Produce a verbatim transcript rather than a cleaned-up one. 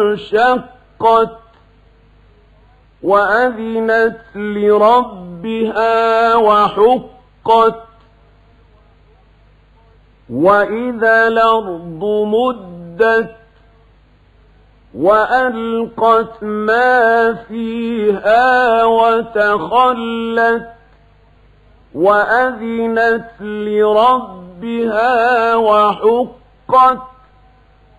وانشقت وأذنت لربها وحقت وإذا الأرض مدت وألقت ما فيها وتخلت وأذنت لربها وحقت